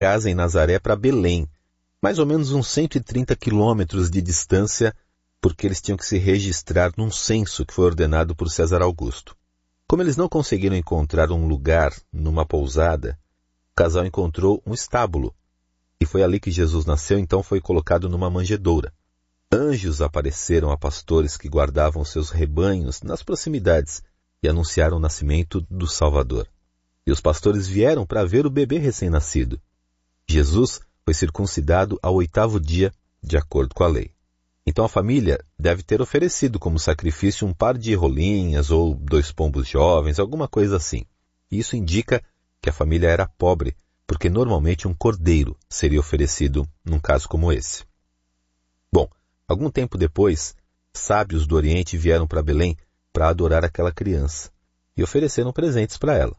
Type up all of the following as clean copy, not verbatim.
casa em Nazaré para Belém, mais ou menos uns 130 quilômetros de distância, porque eles tinham que se registrar num censo que foi ordenado por César Augusto. Como eles não conseguiram encontrar um lugar numa pousada, o casal encontrou um estábulo. E foi ali que Jesus nasceu, então foi colocado numa manjedoura. Anjos apareceram a pastores que guardavam seus rebanhos nas proximidades e anunciaram o nascimento do Salvador. E os pastores vieram para ver o bebê recém-nascido. Jesus foi circuncidado ao 8º dia, de acordo com a lei. Então a família deve ter oferecido como sacrifício um par de rolinhas ou 2 pombos jovens, alguma coisa assim. E isso indica que a família era pobre, porque normalmente um cordeiro seria oferecido num caso como esse. Bom, algum tempo depois, sábios do Oriente vieram para Belém para adorar aquela criança e ofereceram presentes para ela.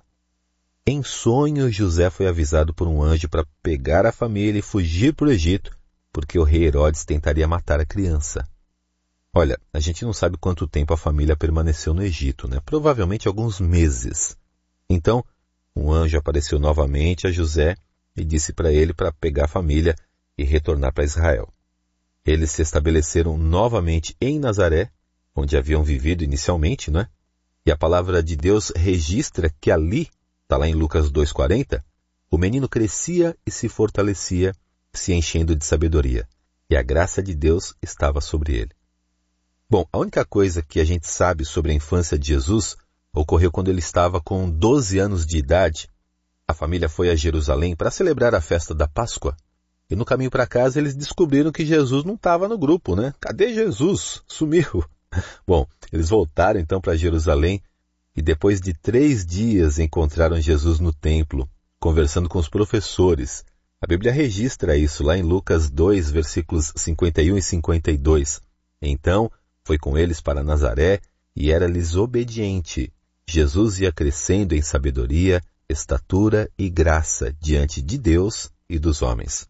Em sonho, José foi avisado por um anjo para pegar a família e fugir para o Egito, porque o rei Herodes tentaria matar a criança. Olha, a gente não sabe quanto tempo a família permaneceu no Egito, né? Provavelmente alguns meses. Então, um anjo apareceu novamente a José e disse para ele para pegar a família e retornar para Israel. Eles se estabeleceram novamente em Nazaré, onde haviam vivido inicialmente, né? E a palavra de Deus registra que ali, está lá em Lucas 2,40, o menino crescia e se fortalecia, se enchendo de sabedoria, e a graça de Deus estava sobre ele. Bom, a única coisa que a gente sabe sobre a infância de Jesus ocorreu quando ele estava com 12 anos de idade. A família foi a Jerusalém para celebrar a festa da Páscoa. E no caminho para casa eles descobriram que Jesus não estava no grupo, né? Cadê Jesus? Sumiu. Bom, eles voltaram então para Jerusalém e depois de 3 dias encontraram Jesus no templo, conversando com os professores. A Bíblia registra isso lá em Lucas 2, versículos 51 e 52. Então, foi com eles para Nazaré e era-lhes obediente. Jesus ia crescendo em sabedoria, estatura e graça diante de Deus e dos homens.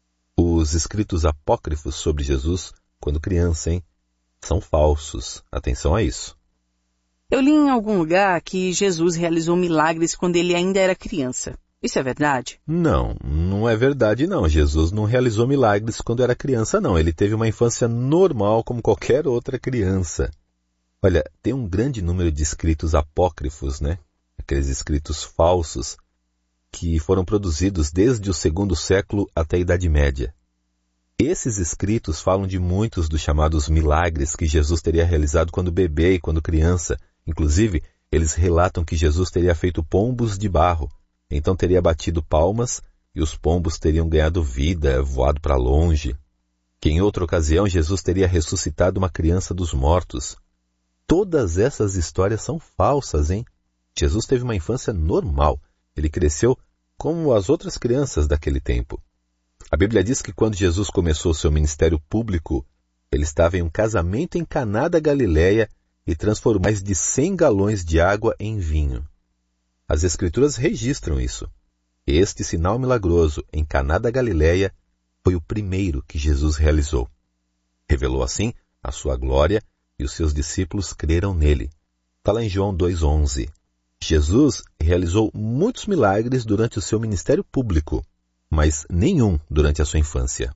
Os escritos apócrifos sobre Jesus, quando criança, são falsos. Atenção a isso. Eu li em algum lugar que Jesus realizou milagres quando ele ainda era criança. Isso é verdade? Não, não é verdade não. Jesus não realizou milagres quando era criança, não. Ele teve uma infância normal como qualquer outra criança. Olha, tem um grande número de escritos apócrifos, né? Aqueles escritos falsos que foram produzidos desde o 2º século até a Idade Média. Esses escritos falam de muitos dos chamados milagres que Jesus teria realizado quando bebê e quando criança. Inclusive, eles relatam que Jesus teria feito pombos de barro. Então teria batido palmas e os pombos teriam ganhado vida, voado para longe. Que em outra ocasião Jesus teria ressuscitado uma criança dos mortos. Todas essas histórias são falsas, hein? Jesus teve uma infância normal. Ele cresceu como as outras crianças daquele tempo. A Bíblia diz que quando Jesus começou seu ministério público, ele estava em um casamento em Caná da Galileia e transformou mais de 100 galões de água em vinho. As Escrituras registram isso. Este sinal milagroso em Caná da Galileia foi o primeiro que Jesus realizou. Revelou assim a sua glória e os seus discípulos creram nele. Está lá em João 2,11. Jesus realizou muitos milagres durante o seu ministério público, mas nenhum durante a sua infância.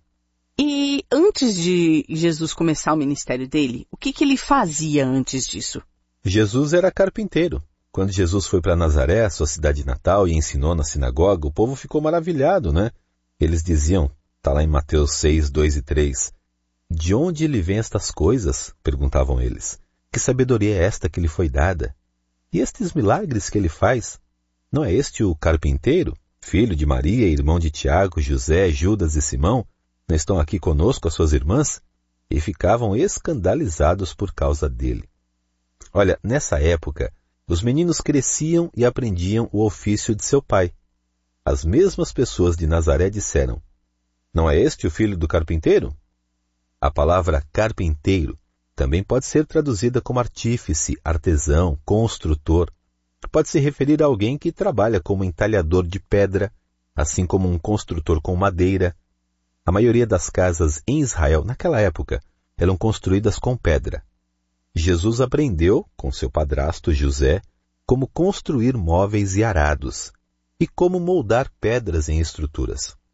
E antes de Jesus começar o ministério dele, o que ele fazia antes disso? Jesus era carpinteiro. Quando Jesus foi para Nazaré, sua cidade natal, e ensinou na sinagoga, o povo ficou maravilhado, né? Eles diziam, está lá em Mateus 6, 2 e 3, de onde lhe vêm estas coisas? Perguntavam eles. Que sabedoria é esta que lhe foi dada? E estes milagres que ele faz? Não é este o carpinteiro, filho de Maria, irmão de Tiago, José, Judas e Simão? Não estão aqui conosco as suas irmãs? E ficavam escandalizados por causa dele. Olha, nessa época, os meninos cresciam e aprendiam o ofício de seu pai. As mesmas pessoas de Nazaré disseram, não é este o filho do carpinteiro? A palavra carpinteiro também pode ser traduzida como artífice, artesão, construtor. Pode se referir a alguém que trabalha como entalhador de pedra, assim como um construtor com madeira. A maioria das casas em Israel, naquela época, eram construídas com pedra. Jesus aprendeu, com seu padrasto José, como construir móveis e arados. e como moldar pedras em estruturas.